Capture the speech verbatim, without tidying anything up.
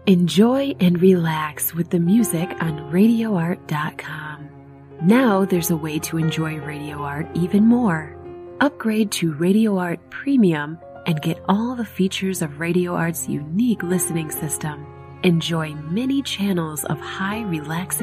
Enjoy and relax with the music on radio art dot com. Now there's a way to enjoy Radio Art even more. Upgrade to Radio Art Premium and get all the features of Radio Art's unique listening system. Enjoy many channels of high relaxing